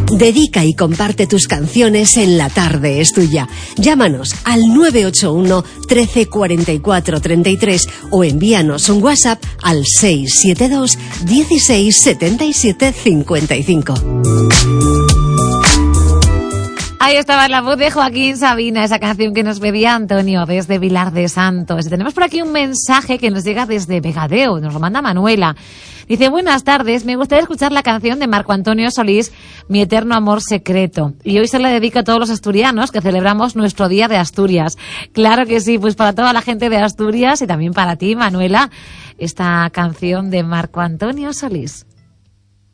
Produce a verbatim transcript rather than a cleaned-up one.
Dedica y comparte tus canciones en La Tarde es Tuya. Llámanos al nueve ocho uno, trece, cuarenta y cuatro, treinta y tres o envíanos un WhatsApp al seis siete dos, dieciséis, setenta y siete, cincuenta y cinco. Ahí estaba la voz de Joaquín Sabina, esa canción que nos pedía Antonio desde Vilar de Santos. Y tenemos por aquí un mensaje que nos llega desde Vegadeo, nos lo manda Manuela. Dice, buenas tardes, me gustaría escuchar la canción de Marco Antonio Solís, Mi eterno amor secreto. Y hoy se la dedico a todos los asturianos que celebramos nuestro Día de Asturias. Claro que sí, pues para toda la gente de Asturias y también para ti, Manuela, esta canción de Marco Antonio Solís.